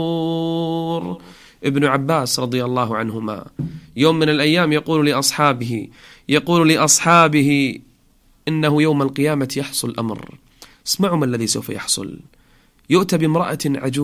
ابن عباس رضي الله عنهما يوم من الأيام يقول لأصحابه إنه يوم القيامة يحصل أمر. اسمعوا ما الذي سوف يحصل. يؤتى بامرأة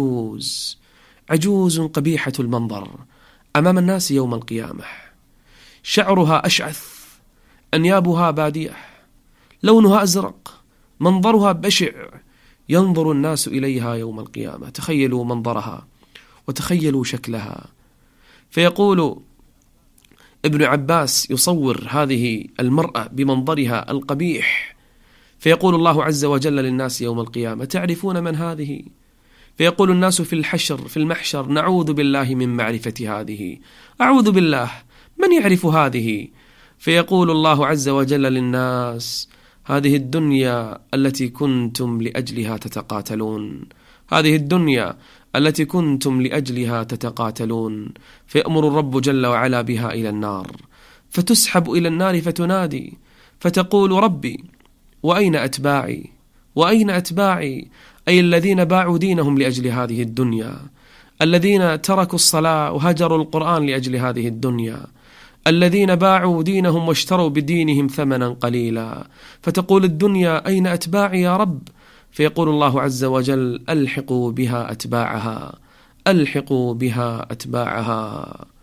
عجوز قبيحة المنظر أمام الناس يوم القيامة، شعرها أشعث، أنيابها بادية، لونها أزرق، منظرها بشع، ينظر الناس إليها يوم القيامة. تخيلوا منظرها وتخيلوا شكلها. فيقول ابن عباس يصور هذه المرأة بمنظرها القبيح، فيقول الله عز وجل للناس يوم القيامة: تعرفون من هذه؟ فيقول الناس في المحشر: نعوذ بالله من معرفة هذه، أعوذ بالله، من يعرف هذه؟ فيقول الله عز وجل للناس: هذه الدنيا التي كنتم لأجلها تتقاتلون، هذه الدنيا التي كنتم لأجلها تتقاتلون. فيأمر الرب جل وعلا بها إلى النار، فتسحب إلى النار فتنادي فتقول: ربي وأين أتباعي؟ وأين أتباعي؟ أي الذين باعوا دينهم لأجل هذه الدنيا، الذين تركوا الصلاة وهجروا القرآن لأجل هذه الدنيا، الذين باعوا دينهم واشتروا بدينهم ثمنا قليلا. فتقول الدنيا: أين أتباعي يا رب؟ فيقول الله عز وجل: ألحقوا بها أتباعها، ألحقوا بها أتباعها.